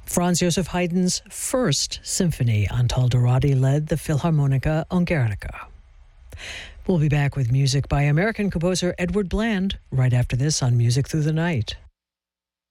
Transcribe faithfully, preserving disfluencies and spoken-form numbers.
Franz Joseph Haydn's first symphony, Antaldaradi led the Philharmonica Ungarnica. We'll be back with music by American composer Edward Bland right after this on Music Through the Night.